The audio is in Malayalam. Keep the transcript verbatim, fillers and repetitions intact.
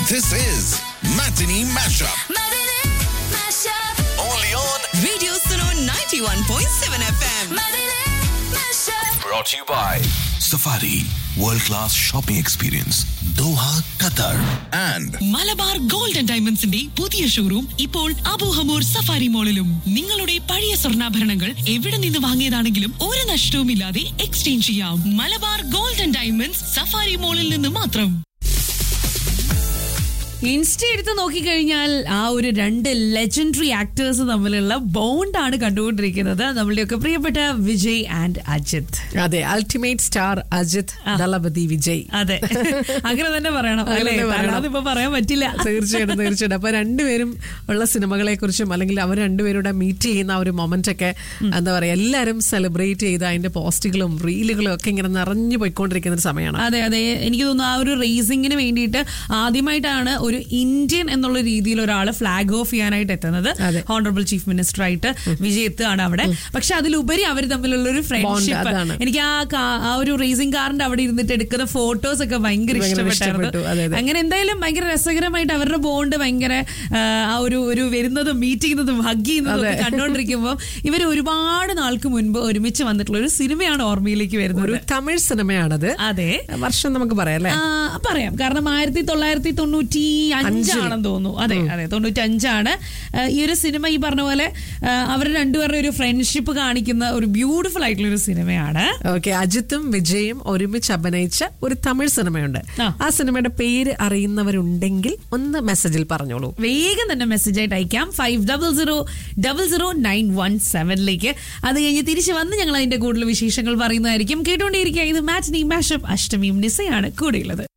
This is Matinee Mashup. Matinee Mashup. Only on Radio Suno ninety-one point seven F M. Matinee Mashup. brought to you by Safari World Class Shopping Experience Doha, Qatar and Malabar gold and ഡയമണ്ട്സിന്റെ പുതിയ ഷോറൂം ഇപ്പോൾ അബൂഹമൂർ സഫാരി മോളിലും. നിങ്ങളുടെ പഴയ സ്വർണ്ണാഭരണങ്ങൾ എവിടെ നിന്ന് വാങ്ങിയതാണെങ്കിലും ഒരു നഷ്ടവുമില്ലാതെ എക്സ്ചേഞ്ച് ചെയ്യാം. Malabar gold and diamonds safari മോളിൽ നിന്ന് മാത്രം. ഇൻസ്റ്റ എടുത്ത് നോക്കിക്കഴിഞ്ഞാൽ ആ ഒരു രണ്ട് ലെജൻഡറി ആക്ടേഴ്സ് തമ്മിലുള്ള ബോണ്ടാണ് കണ്ടുകൊണ്ടിരിക്കുന്നത്. നമ്മളുടെയൊക്കെ പ്രിയപ്പെട്ട വിജയ് ആൻഡ് അജിത്. അതെ, അൾട്ടിമേറ്റ് സ്റ്റാർ അജിത്, ദളപതി വിജയ്. അതെ, അങ്ങനെ തന്നെ പറയണം. അതിപ്പോ പറയാൻ പറ്റില്ല. തീർച്ചയായിട്ടും തീർച്ചയായിട്ടും അപ്പൊ രണ്ടുപേരും ഉള്ള സിനിമകളെ കുറിച്ചും അല്ലെങ്കിൽ അവർ രണ്ടുപേരുടെ മീറ്റ് ചെയ്യുന്ന ഒരു മൊമെന്റ് ഒക്കെ എന്താ പറയാ, എല്ലാരും സെലിബ്രേറ്റ് ചെയ്ത് അതിന്റെ പോസ്റ്റുകളും റീലുകളും ഒക്കെ ഇങ്ങനെ നിറഞ്ഞു പോയിക്കൊണ്ടിരിക്കുന്ന ഒരു സമയമാണ്. അതെ അതെ, എനിക്ക് തോന്നുന്നു ആ ഒരു റേസിംഗിന് വേണ്ടിയിട്ട് ആദ്യമായിട്ടാണ് ഒരു ഇന്ത്യൻ എന്നുള്ള രീതിയിൽ ഒരാൾ ഫ്ലാഗ് ഓഫ് ചെയ്യാനായിട്ട് എത്തുന്നത്. ഹോണറബിൾ ചീഫ് മിനിസ്റ്റർ ആയിട്ട് വിജയ് എത്തുകയാണ് അവിടെ. പക്ഷെ അതിലുപരി അവർ തമ്മിലുള്ള ഒരു ഫ്രണ്ട്ഷിപ്പ്, എനിക്ക് ആ ആ ഒരു റേസിംഗ് കാറിന്റെ അവിടെ ഇരുന്നിട്ട് എടുക്കുന്ന ഫോട്ടോസ് ഒക്കെ ഭയങ്കര ഇഷ്ടപ്പെട്ടായിരുന്നു. അങ്ങനെ എന്തായാലും ഭയങ്കര രസകരമായിട്ട് അവരുടെ ബോണ്ട് ഭയങ്കര ആ ഒരു ഒരു വരുന്നതും മീറ്റ് ചെയ്യുന്നതും ഹഗ് ചെയ്യുന്നതും ഒക്കെ കണ്ടോണ്ടിരിക്കുമ്പോൾ ഇവർ ഒരുപാട് നാൾക്ക് മുൻപ് ഒരുമിച്ച് വന്നിട്ടുള്ള ഒരു സിനിമയാണ് ഓർമ്മയിലേക്ക് വരുന്നത്. ഒരു തമിഴ് സിനിമയാണത്. അതെ, വർഷം നമുക്ക് പറയാം അല്ലേ? പറയാം, കാരണം ആയിരത്തി തൊള്ളായിരത്തി തൊണ്ണൂറ്റി അഞ്ചാണെന്ന് തോന്നുന്നു. അതെ അതെ, തൊണ്ണൂറ്റി അഞ്ചാണ് ഈ ഒരു സിനിമ. ഈ പറഞ്ഞ പോലെ അവർ രണ്ടുപേരുടെ ഒരു ഫ്രണ്ട്ഷിപ്പ് കാണിക്കുന്ന ഒരു ബ്യൂട്ടിഫുൾ ആയിട്ടുള്ള ഒരു സിനിമയാണ്. ഓക്കെ, അജിത്തും വിജയും ഒരുമിച്ച് അഭിനയിച്ച ഒരു തമിഴ് സിനിമയുണ്ട്. ആ സിനിമയുടെ പേര് അറിയുന്നവരുണ്ടെങ്കിൽ ഒന്ന് മെസ്സേജിൽ പറഞ്ഞോളൂ. വേഗം തന്നെ മെസ്സേജ് ആയിട്ട് അയക്കാം five double zero double zero nine one സെവനിലേക്ക്. അത് കഴിഞ്ഞ് തിരിച്ചു വന്ന് ഞങ്ങൾ അതിന്റെ കൂടുതൽ വിശേഷങ്ങൾ പറയുന്നതായിരിക്കും. കേട്ടുകൊണ്ടേയിരിക്കുക. ഇത് മാറ്റിനി മാഷപ്പ്. അഷ്ടമിയും നിസയാണ് കൂടെയുള്ളത്.